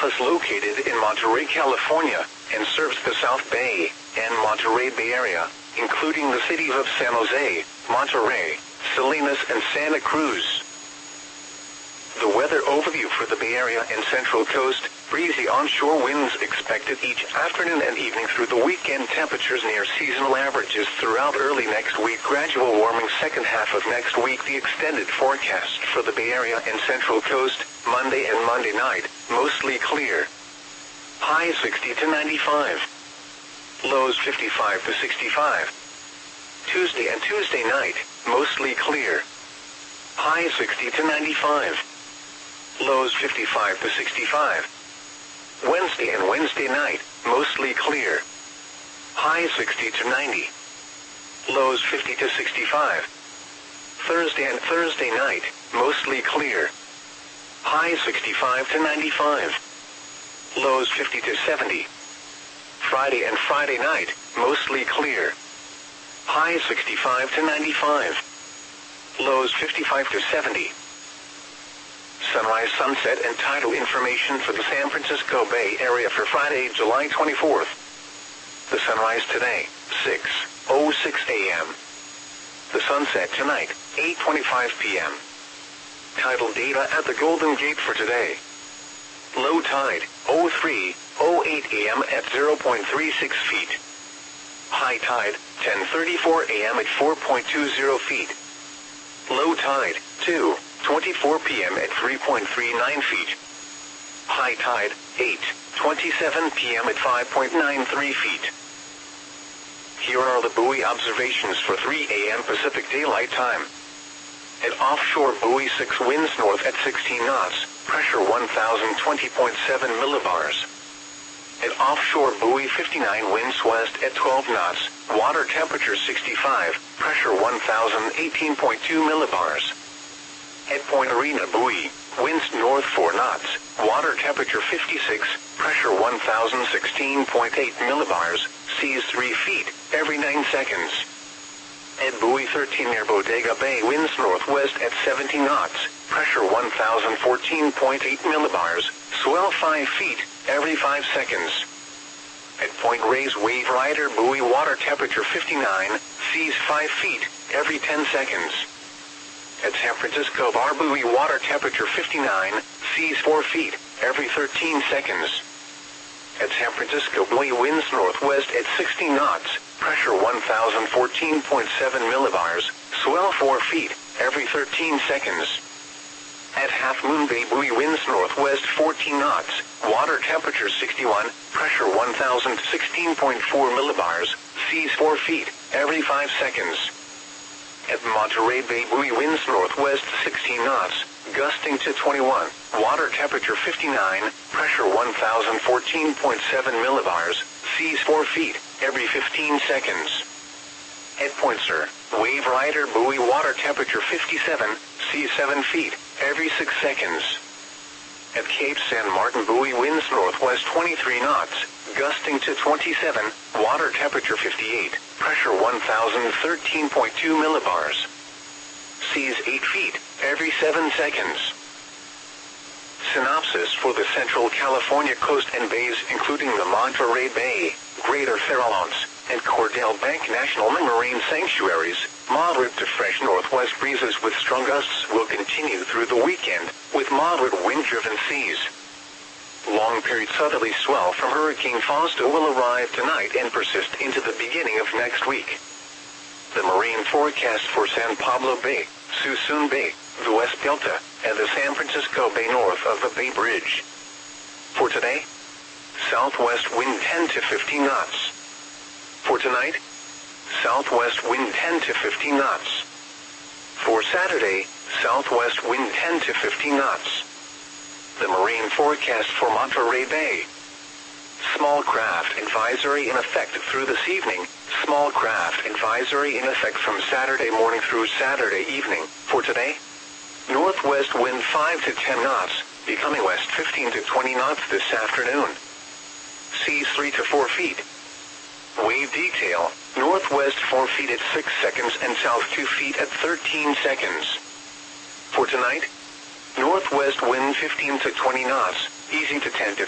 office located in Monterey, California, and serves the South Bay and Monterey Bay Area, including the cities of San Jose, Monterey, Salinas, and Santa Cruz. The weather overview for the Bay Area and Central Coast: breezy onshore winds expected each afternoon and evening through the weekend. Temperatures near seasonal averages throughout early next week. Gradual warming second half of next week. The extended forecast for the Bay Area and Central Coast: Monday and Monday night, mostly clear. High 60 to 95. Lows 55 to 65. Tuesday and Tuesday night, mostly clear. High 60 to 95. Lows 55 to 65. Wednesday and Wednesday night, mostly clear. High 60 to 90. Lows 50 to 65. Thursday and Thursday night, mostly clear. High 65 to 95. Lows 50 to 70. Friday and Friday night, mostly clear. High 65 to 95. Lows 55 to 70. Sunrise, sunset, and tidal information for the San Francisco Bay Area for Friday, July 24th. The sunrise today, 6:06 a.m. The sunset tonight, 8:25 p.m. Tidal data at the Golden Gate for today. Low tide, 03:08 a.m. at 0.36 feet. High tide, 10:34 a.m. at 4.20 feet. Low tide, 2:24 p.m. at 3.39 feet. High tide, 8:27 p.m. at 5.93 feet. Here are the buoy observations for 3 a.m. Pacific Daylight Time. At offshore buoy 6, winds north at 16 knots, pressure 1020.7 millibars. At offshore buoy 59, winds west at 12 knots, water temperature 65, pressure 1018.2 millibars. At Point Arena buoy, winds north 4 knots, water temperature 56, pressure 1016.8 millibars, seas 3 feet, every 9 seconds. At buoy 13 near Bodega Bay, winds northwest at 17 knots, pressure 1014.8 millibars, swell 5 feet, every 5 seconds. At Point Reyes Wave Rider buoy, water temperature 59, seas 5 feet, every 10 seconds. At San Francisco Bar buoy, water temperature 59, seas 4 feet, every 13 seconds. At San Francisco buoy, winds northwest at 16 knots, pressure 1014.7 millibars, swell 4 feet, every 13 seconds. At Half Moon Bay buoy, winds northwest 14 knots, water temperature 61, pressure 1016.4 millibars, seas 4 feet, every 5 seconds. At Monterey Bay buoy, winds northwest 16 knots, gusting to 21, water temperature 59, pressure 1014.7 millibars, seas 4 feet, every 15 seconds. At Point Sur Wave Rider buoy, water temperature 57, seas 7 feet, every 6 seconds. At Cape San Martin buoy, winds northwest 23 knots, gusting to 27, water temperature 58, pressure 1013.2 millibars. Seas 8 feet, every 7 seconds. Synopsis for the Central California coast and bays, including the Monterey Bay, Greater Farallones, and Cordell Bank National Marine Sanctuaries. Moderate to fresh northwest breezes with strong gusts will continue through the weekend, with moderate wind-driven seas. Long-period southerly swell from Hurricane Fausto will arrive tonight and persist into the beginning of next week. The marine forecast for San Pablo Bay, Suisun Bay, the West Delta, and the San Francisco Bay north of the Bay Bridge. For today, southwest wind 10 to 15 knots. For tonight, southwest wind 10 to 15 knots. For Saturday, southwest wind 10 to 15 knots. The marine forecast for Monterey Bay. Small craft advisory in effect through this evening. Small craft advisory in effect from Saturday morning through Saturday evening. For today, northwest wind 5 to 10 knots, becoming west 15 to 20 knots this afternoon. Seas 3 to 4 feet. Wave detail, northwest 4 feet at 6 seconds and south 2 feet at 13 seconds. For tonight, northwest wind 15 to 20 knots, easing to 10 to